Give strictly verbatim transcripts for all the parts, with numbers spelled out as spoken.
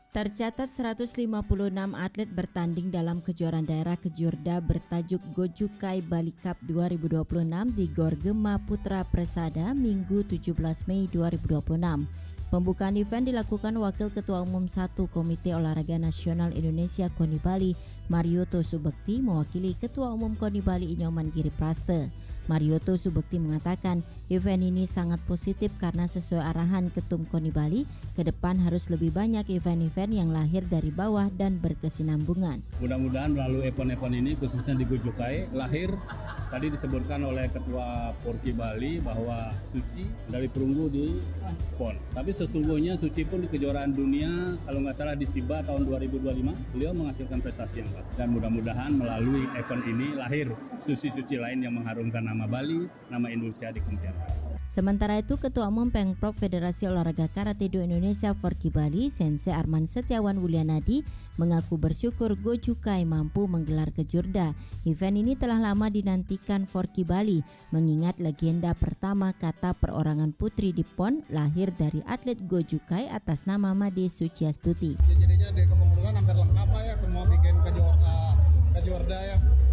Tercatat seratus lima puluh enam atlet bertanding dalam kejuaraan daerah Kejurda bertajuk Gojukai Bali Cup dua ribu dua puluh enam di Gor Gema Putra Persada Minggu tujuh belas Mei dua ribu dua puluh enam. Pembukaan event dilakukan Wakil Ketua Umum satu Komite Olahraga Nasional Indonesia KONI Bali, Marioto Subekti, mewakili Ketua Umum KONI Bali Inyoman Giripraste. Marioto Subekti mengatakan event ini sangat positif karena sesuai arahan Ketum KONI Bali, ke depan harus lebih banyak event-event yang lahir dari bawah dan berkesinambungan. Mudah-mudahan melalui event-event ini khususnya di Gojukai lahir tadi disebutkan oleh Ketua Porki Bali bahwa suci dari perunggu di pon. Tapi sesungguhnya suci pun di kejuaraan dunia kalau nggak salah di SIBA tahun dua ribu dua puluh lima beliau menghasilkan prestasi yang baik. Dan mudah-mudahan melalui event ini lahir suci-suci lain yang mengharumkan nama Bali, nama Indonesia di kemudian hari. Sementara itu, Ketua Umum Pengprov Federasi Olahraga Karate-Do Indonesia Forki Bali, Sensei Arman Setiawan Wulianadi, mengaku bersyukur Gojukai mampu menggelar Kejurda. Event ini telah lama dinantikan Forki Bali, mengingat legenda pertama kata perorangan putri di P O N lahir dari atlet Gojukai atas nama Made Suciastuti. Jadinya di kepengurusan hampir lengkap lah ya, semua bikin keju, uh, Kejurda ya.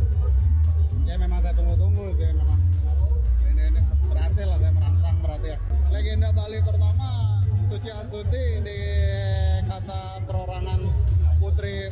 Ya memang saya tunggu-tunggu sih, memang ini, ini berhasil lah saya merangsang berarti ya. Legenda Bali pertama Suciastuti di kata perorangan putri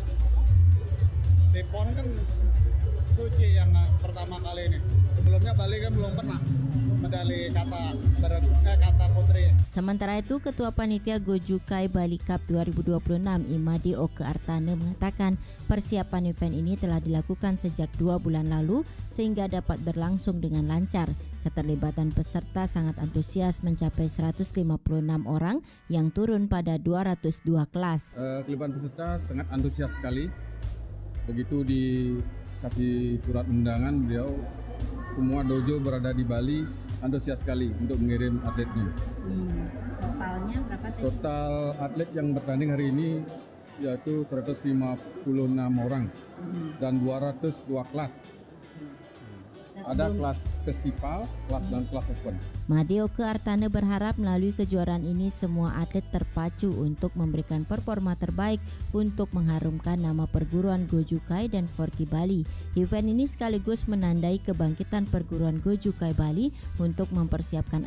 di P O N kan Suci yang pertama kali ini. Sebelumnya Bali kan belum pernah medali kata ber, eh, kata putri. Sementara itu, Ketua Panitia Gojukai Bali Cup dua ribu dua puluh enam Imade Oke Artane mengatakan persiapan event ini telah dilakukan sejak dua bulan lalu sehingga dapat berlangsung dengan lancar. Keterlibatan peserta sangat antusias mencapai seratus lima puluh enam orang yang turun pada dua ratus dua kelas. Uh, Keterlibatan peserta sangat antusias sekali. Begitu dikasih surat undangan, beliau semua dojo berada di Bali antusias sekali untuk mengirim atletnya. Hmm, totalnya berapa tadi? Total atlet yang bertanding hari ini yaitu seratus lima puluh enam orang hmm. dan dua ratus dua kelas. Ada kelas festival, kelas dan kelas open. Imade Oke Artane berharap melalui kejuaraan ini semua atlet terpacu untuk memberikan performa terbaik untuk mengharumkan nama perguruan Gojukai dan Forki Bali. Event ini sekaligus menandai kebangkitan perguruan Gojukai Bali untuk mempersiapkan